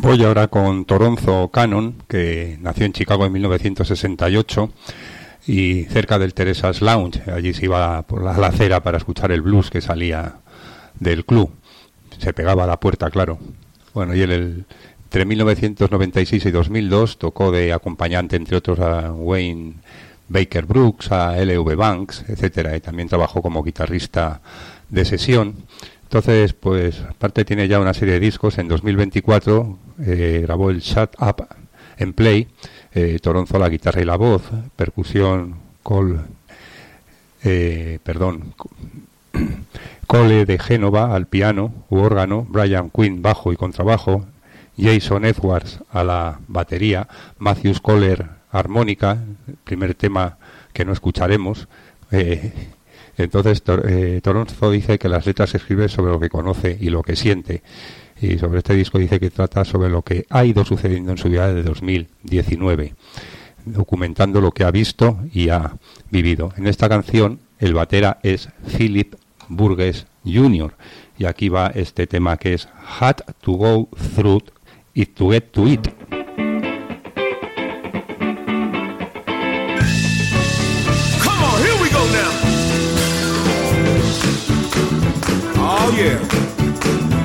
Voy ahora con Toronzo Cannon, que nació en Chicago en 1968 y cerca del Teresa's Lounge. Allí se iba por la acera para escuchar el blues que salía del club. Se pegaba a la puerta, claro. Bueno, y él entre 1996 y 2002 tocó de acompañante, entre otros, a Wayne Baker Brooks, a L.V. Banks, etcétera, y también trabajó como guitarrista de sesión. Entonces, pues, aparte tiene ya una serie de discos. En 2024 grabó el Shut Up and Play, Toronzo la guitarra y la voz, percusión Cole de Génova al piano u órgano, Brian Quinn bajo y contrabajo, Jason Edwards a la batería, Matthews Kohler armónica, el primer tema que no escucharemos. Entonces Toronzo dice que las letras se escriben sobre lo que conoce y lo que siente, y sobre este disco dice que trata sobre lo que ha ido sucediendo en su vida desde 2019, documentando lo que ha visto y ha vivido. En esta canción el batera es Philip Burgess Jr. y aquí va este tema que es Had to Go Through It to Get to It. Come on, here we go now. Oh yeah.